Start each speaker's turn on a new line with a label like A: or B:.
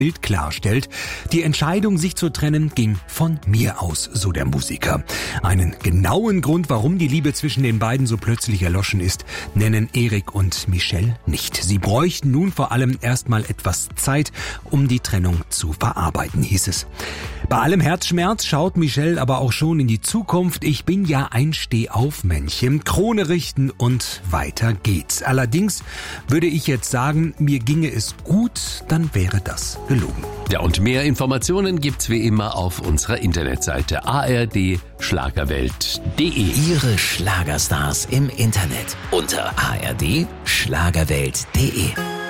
A: Bild klarstellt. Die Entscheidung, sich zu trennen, ging von mir aus, so der Musiker. Einen genauen Grund, warum die Liebe zwischen den beiden so plötzlich erloschen ist, nennen Erik und Michelle nicht. Sie bräuchten nun vor allem erstmal etwas Zeit, um die Trennung zu verarbeiten, hieß es. Bei allem Herzschmerz schaut Michelle aber auch schon in die Zukunft. Ich bin ja ein Stehaufmännchen, Krone richten und weiter geht's. Allerdings würde ich jetzt sagen, mir ginge es gut, dann wäre das gelogen.
B: Ja, und mehr Informationen gibt's wie immer auf unserer Internetseite ard-schlagerwelt.de.
C: Ihre Schlagerstars im Internet unter ard-schlagerwelt.de.